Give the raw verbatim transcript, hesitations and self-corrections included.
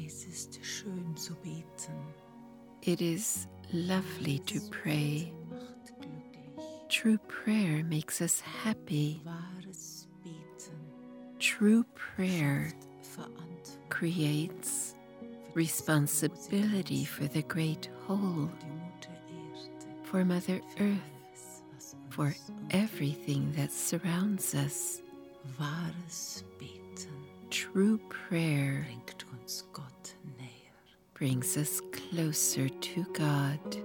Es ist schön zu beten. It is lovely to pray. Macht glücklich. True prayer makes us happy. Wahres Beten True prayer Verantwortung creates responsibility for the great whole, für die Mutter Erde, for Mother Earth, alles, was for uns umgibt. everything that surrounds us. Wahres Beten True prayer bringt uns Gott näher. brings us closer to God.